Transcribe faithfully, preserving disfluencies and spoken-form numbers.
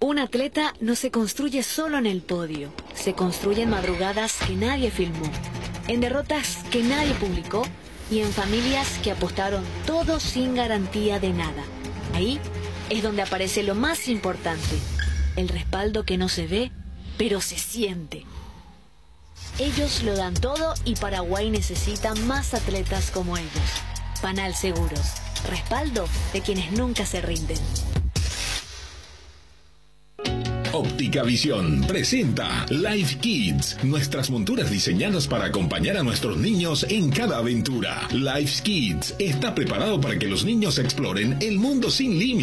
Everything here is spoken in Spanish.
Un atleta no se construye solo en el podio, se construye en madrugadas que nadie filmó, en derrotas que nadie publicó y en familias que apostaron todo sin garantía de nada. Ahí es donde aparece lo más importante, el respaldo que no se ve, pero se siente. Ellos lo dan todo y Paraguay necesita más atletas como ellos. Panal Seguros, respaldo de quienes nunca se rinden. Óptica Visión presenta Life Kids, nuestras monturas diseñadas para acompañar a nuestros niños en cada aventura. Life Kids está preparado para que los niños exploren el mundo sin límites.